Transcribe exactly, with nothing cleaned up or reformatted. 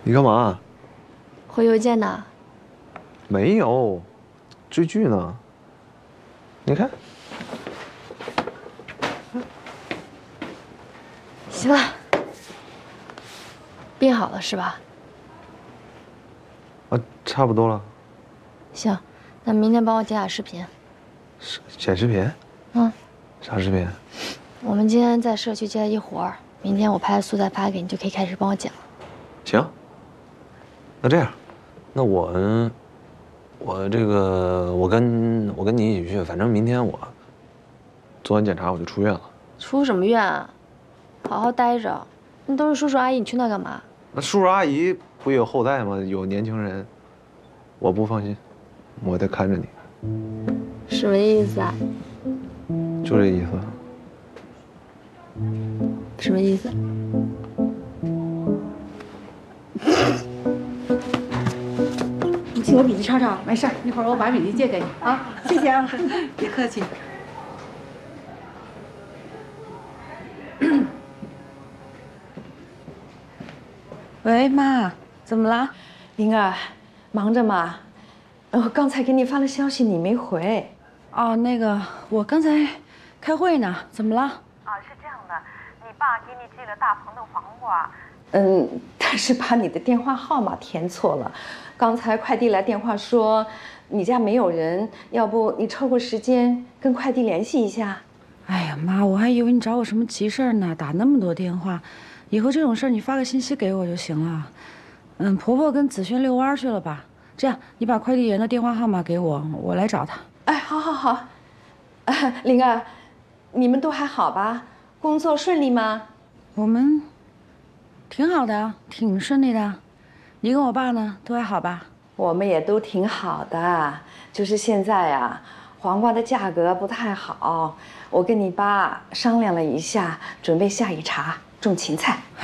你干嘛？ 回邮件呢？ 没有，追剧呢。你看， 行了，病好了是吧？ 啊，差不多了。 行，那明天帮我剪点视频。 是剪视频？ 嗯。 啥视频？ 我们今天在社区接了一活儿，明天我拍素材发给你，就可以开始帮我剪了。 行。那这样，那我，我这个，我跟我跟你一起去，反正明天我做完检查我就出院了。 出什么院啊？好好待着。那都是叔叔阿姨，你去那干嘛？ 那叔叔阿姨不也有后代吗？有年轻人，我不放心，我得看着你。 什么意思啊？ 就这意思。 什么意思？ 你替我笔记抄抄，没事儿，一会儿我把笔记借给你啊。谢谢啊，别客气。喂，妈，怎么了？ 灵儿，忙着吗？我刚才给你发了消息，你没回。 哦，那个，我刚才开会呢，怎么了？ 啊，是这样的，你爸给你寄了大棚的黄瓜。 嗯，但是把你的电话号码填错了。刚才快递来电话说你家没有人，要不你抽个时间跟快递联系一下。 哎呀，妈，我还以为你找我什么急事儿呢，打那么多电话。以后这种事儿你发个信息给我就行了。嗯，婆婆跟子轩遛弯去了吧？这样，你把快递员的电话号码给我，我来找他。 哎，好好好。啊，灵儿，你们都还好吧？工作顺利吗？ 我们挺好的，挺顺利的。你跟我爸呢，都还好吧？ 我们也都挺好的，就是现在啊，黄瓜的价格不太好。我跟你爸商量了一下，准备下一茬种芹菜。